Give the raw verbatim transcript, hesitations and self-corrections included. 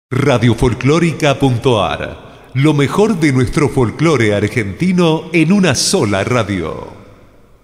radiofolclórica.ar. Lo mejor de nuestro folclore argentino en una sola radio.